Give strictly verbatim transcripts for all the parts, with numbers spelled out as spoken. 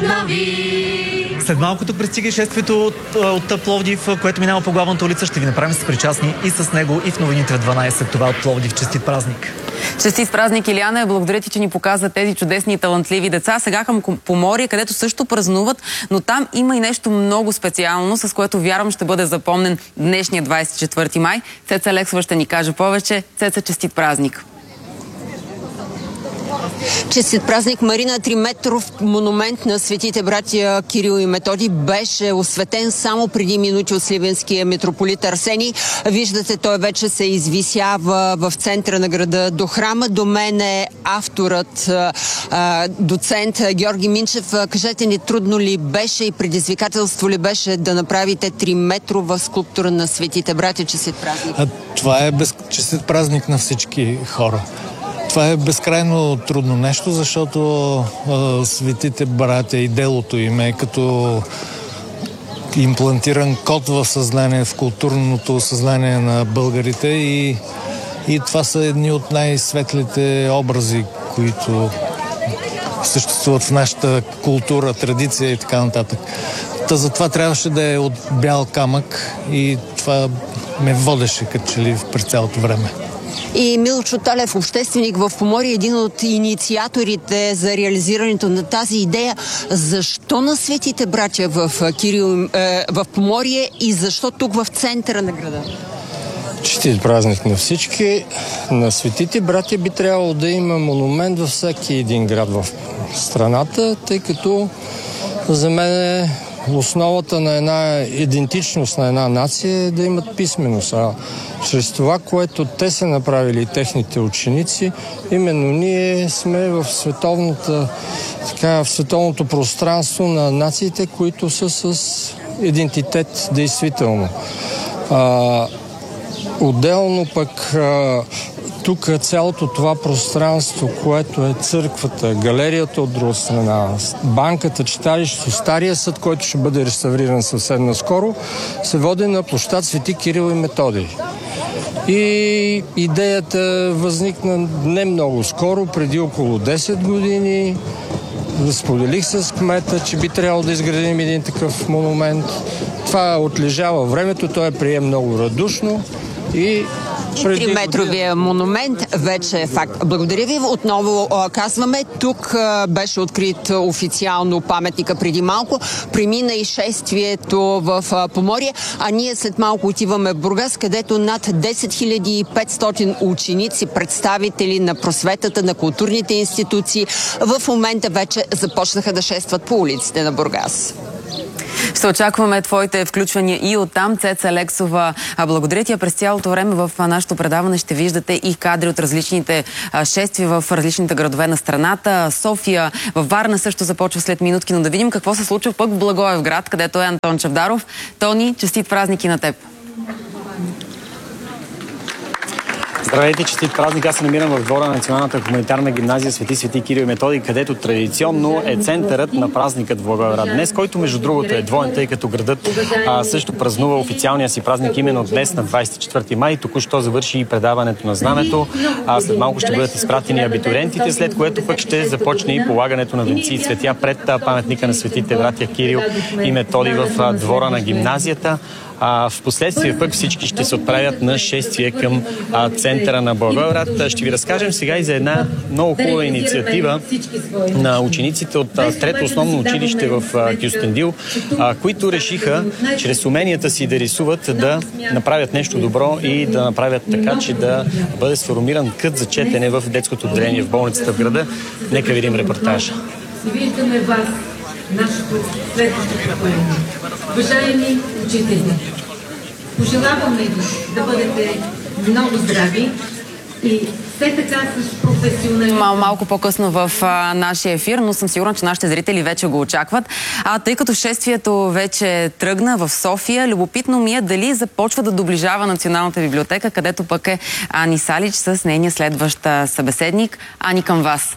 обнови. След малкото пристига шествието от, от Пловдив, което минава по главната улица. Ще ви направим с причастни и с него, и в новините в дванайсет. Това от Пловдив. Честит празник! Честит празник, Илияна. Благодаря ти, че ни показа тези чудесни и талантливи деца. Сега към Поморие, където също празнуват, но там има и нещо много специално, с което вярвам ще бъде запомнен днешния двайсет и четвърти май. Цеца Алексова ще ни каже повече. Цеца, честит празник! Честит празник, Марина. Триметров монумент на светите братя Кирил и Методий беше осветен само преди минути от сливенския митрополит Арсений. Виждате, той вече се извисява в центъра на града до храма. До мен е авторът, доцент Георги Минчев. Кажете ни, трудно ли беше и предизвикателство ли беше да направите триметрова скулптура на светите братя? Честит празник. А, това е без... честит празник на всички хора. Това е безкрайно трудно нещо, защото а, светите братя и делото им е като имплантиран код в съзнание, в културното съзнание на българите и, и това са едни от най-светлите образи, които съществуват в нашата култура, традиция и така нататък. Та затова трябваше да е от бял камък и това ме водеше като че ли през цялото време. И Милчо Талев, общественик в Поморие, един от инициаторите за реализирането на тази идея. Защо на светите братя в, Кирил, е, в Поморие и защо тук в центъра на града? Честит празник на всички. На светите братя би трябвало да има монумент във всеки един град в страната, тъй като за мен е основата на една идентичност на една нация е да имат писменост. А чрез това, което те са направили, техните ученици, именно ние сме в световната, така, в световното пространство на нациите, които са с идентитет действително. А, отделно пък а, тук цялото това пространство, което е църквата, галерията от друга страна, банката, читалището, стария съд, който ще бъде реставриран съвсем наскоро, се води на площад Свети Кирил и Методий. И идеята възникна не много скоро, преди около десет години. Споделих с кмета, че би трябвало да изградим един такъв монумент. Това отлежава времето, той е прием много радушно и И триметровия монумент вече е факт. Благодаря ви. Отново казваме, тук беше открит официално паметника преди малко. Премина и шествието в Поморие, а ние след малко отиваме в Бургас, където над десет хиляди и петстотин ученици, представители на просветата, на културните институции, в момента вече започнаха да шестват по улиците на Бургас. Ще очакваме твоите включвания и оттам. Цеца Алексова, благодаря ти. През цялото време в нашето предаване ще виждате и кадри от различните шествия в различните градове на страната. София, във Варна също започва след минутки, но да видим какво се случва пък в Благоевград, където е Антон Чавдаров. Тони, честит празник и на теб! Здравейте, честит празник! Аз се намирам в двора на Националната хуманитарна гимназия Свети Свети Кирил и Методий, където традиционно е центърът на празникът в Благоевград днес, който между другото е двоен, тъй като градът а, също празнува официалния си празник именно днес на двайсет и четвърти май. Току-що завърши и предаването на знамето. А след малко ще бъдат изпратени абитуриентите, след което пък ще започне и полагането на венци и цветя пред паметника на светите братя Кирил и Методий в двора на гимназията. А в последствие пък всички ще се отправят на шествие към а, центъра на Благоевград. Ще ви разкажем сега и за една много хубава инициатива на учениците от а, трето основно училище в а, Кюстендил, а, които решиха чрез уменията си да рисуват да направят нещо добро и да направят така, че да бъде сформиран кът за четене в детското отделение в болницата в града. Нека видим репортажа. Виждаме вас, нашето следващо поколение. Уважаеми учители, пожелаваме ви да бъдете много здрави и все така с професионализъм. Мал, малко по-късно в а, нашия ефир, но съм сигурна, че нашите зрители вече го очакват. А тъй като шествието вече тръгна в София, любопитно ми е дали започва да доближава Националната библиотека, където пък е Ани Салич с нейния следващ събеседник. Ани, към вас.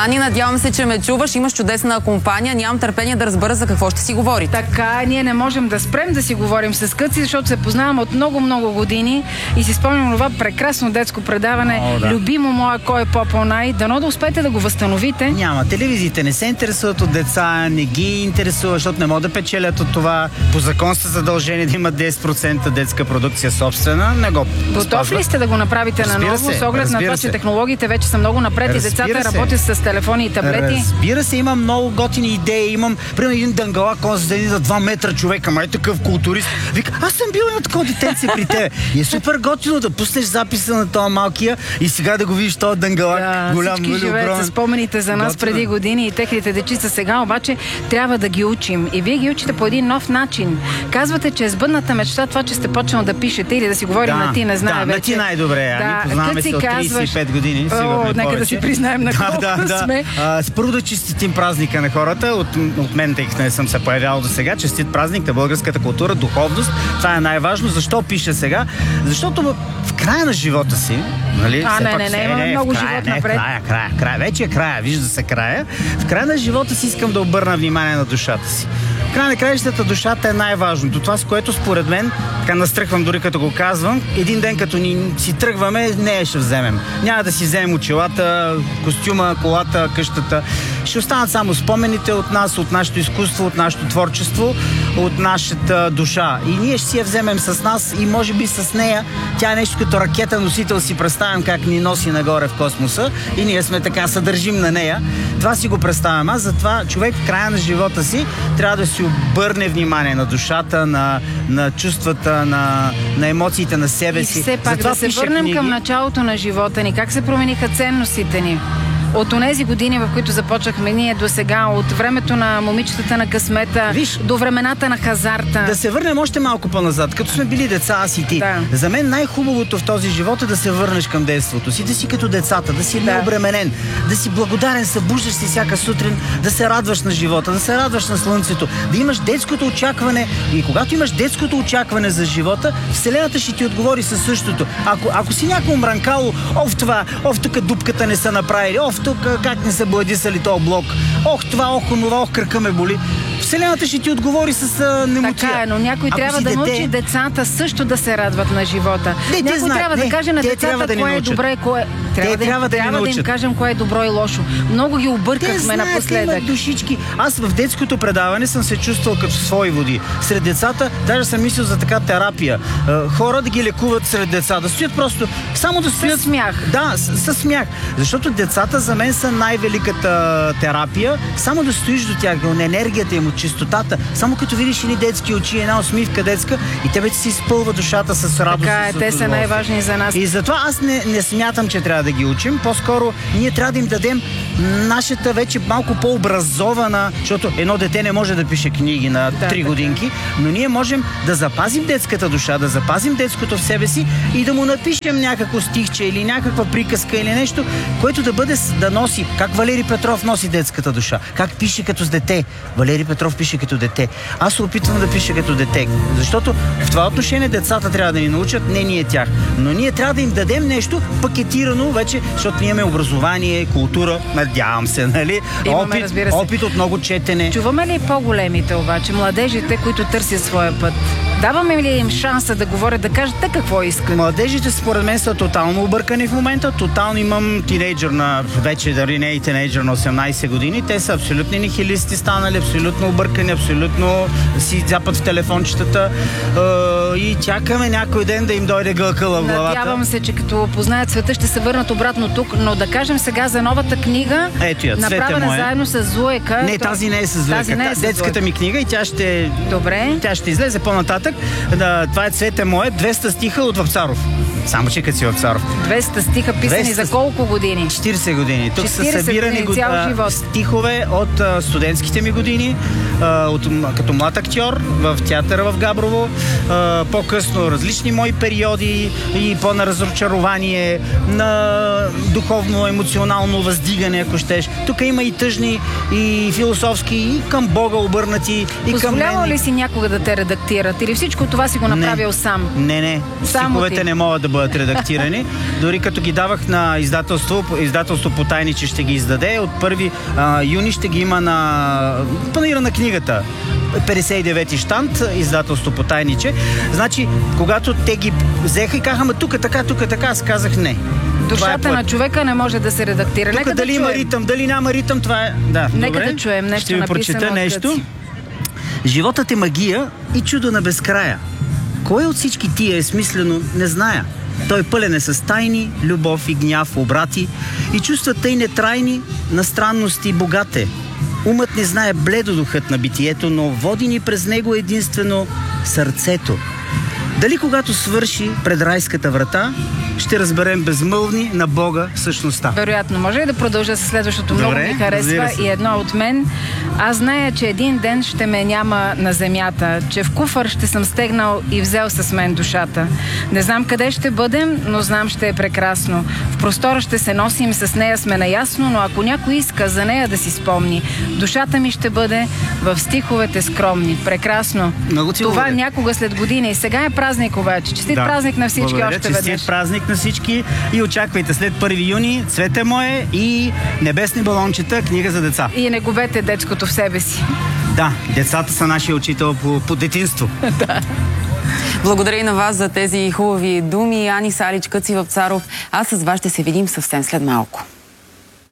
Ани, надявам се, че ме чуваш. Имаш чудесна компания. Нямам търпение да разбера за какво ще си говори. Така, ние не можем да спрем да си говорим с Къци, защото се познаваме от много-много години и си спомням това прекрасно детско предаване. О, да. Любимо моя, кой е по-по-най. Дано да успеете да го възстановите. Няма. Телевизиите не се интересуват от деца, не ги интересува, защото не могат да печелят от това. По закон са задължени да имат десет процента детска продукция собствена. Не го Готов спазват. ли сте да го направите Разбира наново, се, с оглед на това, се. че технологиите вече са много напред и Разбира децата се. работят с телефони и таблети? Разбира се, имам много готини идеи. Имам, примерно, един дънгалак, он за за два метра човека, май такъв културист. Вика, аз съм бил на такова детенце при тебе. И е супер готино да пуснеш записа на този малкия и сега да го видиш този дънгалак. Да, голям, всички нали, живеят огромен. с спомените за нас Готино. преди години и техните дечица сега, обаче трябва да ги учим. И вие ги учите по един нов начин. Казвате, че е сбъдната мечта това, че сте почнал да пишете или да си говорим Да, на ти, не знае да, вече. на ти най-добре. А ние познаваме Къци се от казваш- трийсет и пет години. О, Сигурно и нека повече. да си признаем на колко да, да, да. сме. А, първо да честитим празника на хората. От, от мен, тъй като не съм се появявал до сега, честит празник на българската култура, духовност. Това е най-важно. Защо пиша сега? Защото в, в края на живота си, нали? А, все не, пак не, все- не, имаме много в края, живот не, напред. В края, края, края. Вече е края. Вижда се края. В края на живота си искам да обърна внимание на душата си. В края на краищата душата е най-важното. Това, с което според мен, така настръхвам дори като го казвам, един ден като ни си тръгваме, не ще вземем. Няма да си вземем очилата, костюма, колата, къщата. Ще останат само спомените от нас, от нашето изкуство, от нашето творчество, от нашата душа. И ние ще си я вземем с нас и може би с нея. Тя е нещо като ракета носител, си представям как ни носи нагоре в космоса и ние сме така, съдържим на нея. Това си го представям аз, затова човек в края на живота си трябва да си обърне внимание на душата, на, на чувствата, на, на емоциите на себе И си. все пак Затова да се пиша върнем книги. към началото на живота ни. Как се промениха ценностите ни? От онези години, в които започнахме ние до сега, от времето на момичетата на късмета, Виж, до времената на хазарта. Да се върнем още малко по-назад, като сме били деца, аз и ти. Да. За мен най-хубавото в този живот е да се върнеш към детството си, да си като децата, да си Да. необременен, да си благодарен, събуждаш си всяка сутрин, да се радваш на живота, да се радваш на слънцето, да имаш детското очакване. И когато имаш детското очакване за живота, Вселената ще ти отговори със същото. Ако, ако си някакво мранкало, ов това, ов тук дупката не са направили, ов тук как не са бладисали този блок, ох това, ох онова, ох кръка ме боли. Вселената ще ти отговори с а, немотия. Така е, но някой Ако трябва си да дете- научи децата също да се радват на живота. Не, те някой знаят, трябва не, да каже на те децата трябва да ни кое е научат. добре, кое... Трябва, да, им- трябва да ни трябва да им научат. кажем кое е добро и лошо. Много ги Те объркахме знаят, напоследък. имат душички. Аз в детското предаване съм се чувствал като свои води. Сред децата, даже съм мислил за така терапия. Е, Хора да ги лекуват сред деца, да стоят просто, само да стоят... смях. Да, с, с смях. Защото децата за мен са най-великата терапия. Само да стоиш до тях, от енергията им, от чистотата. Само като видиш едни детски очи, една усмивка детска и тебе ти се изпълва душата с радост. Така и е, с те са удоволствие. най-важни за нас. И затова аз не, не смятам, че трябва да ги учим. По-скоро ние трябва да им дадем нашата вече малко по-образована, защото едно дете не може да пише книги на Да, три така. годинки, но ние можем да запазим детската душа, да запазим детското в себе си и да му напишем някакво стихче или някаква приказка или нещо, което да бъде, с- да носи, как Валери Петров носи детската душа, как пише като с дете. Валери Петров пише като дете. Аз се опитвам да пиша като дете, защото в това отношение децата трябва да ни научат, не ние тях. Но ние трябва да им дадем нещо пакетирано вече, защото ние имаме образование, култура, надявам се, нали? Имаме, опит, разбира се. опит от много четене. Чуваме ли по-големите обаче, младежите, които търсят своя път? Даваме ли им шанса да говорят, да кажат те какво искат? Младежите според мен са тотално объркани в момента. Тотално имам тинейджър на, вече дали не и тинейджър на осемнайсет години. Те са абсолютни нихилисти станали, абсолютно объркани, абсолютно си запът в телефончетата е, и чакаме някой ден да им дойде гълкъла в главата. Надявам се, че като познаят света, ще се върнат обратно тук, но да кажем сега за новата книга, Ето я, цвете направена мое. заедно с Зуека. Не, То- тази не е с Зуека. Тази не е с Детската Зуека. ми книга и тя ще, Добре. тя ще излезе по-нататък. Да, това е Цвете мое, двеста стиха от Вапцаров. Само че като си Вапцаров. двеста стиха писани двеста за колко години? четирийсет години. Тук са четирийсет събирани години, цял а, живот. стихове от а, студентските ми години, а, от, м- като млад актьор в театъра в Габрово, а, по-късно различни мои периоди и по-на разочарование, на духовно, емоционално въздигане, ако щеш. Тук има и тъжни, и философски, и към Бога обърнати, и към Позволява мен. ли си някога да те редактират? Или всичко това си го направил не. сам? Не, не. Само Стиховете ти. не могат да бъдат редактирани. Дори като ги давах на издателство, издателство по тайни, че ще ги издаде, от първи юни ще ги има на панаира на книгата. петдесет и девети щанд, издателство по тайниче. Значи, когато те ги взеха и казаха, ама тук така, тук така, аз казах не. Душата е на човека не може да се редактира. Тук Нека дали да има чуем. ритъм, дали няма ритъм, това е... Да, Нека добре. да чуем нещо Ще ви написано прочета от нещо. Гъци. Животът е магия и чудо на безкрая. Кой от всички тия е смислено, не зная. Той пълен е с тайни, любов и гняв, обрати и чувства тъй нетрайни, на странности богате. Умът не знае бледо духът на битието, но води ни през него единствено сърцето. Дали когато свърши пред райската врата, ще разберем безмълвни на Бога същността. Вероятно. Може ли да продължа с следващото? Добре, Много ми харесва разбира се. и едно от мен. Аз зная, че един ден ще ме няма на земята, че в куфър ще съм стегнал и взел с мен душата. Не знам къде ще бъдем, но знам, ще е прекрасно. В простора ще се носим, с нея сме наясно, но ако някой иска за нея да си спомни, душата ми ще бъде в стиховете скромни. Прекрасно. Много ти Това благодаря. някога след години. Сега е празник обаче. Честит Да. празник на всички. Благодаря, Още честит веднъж. празник на всички и очаквайте след първи юни Цвете мое и Небесни балончета, книга за деца. И не губете детското в себе си. Да, децата са нашия учител по, по детинство. Благодаря и на вас за тези хубави думи. Ани Салич, Къци Вапцаров. Аз с вас ще се видим съвсем след малко.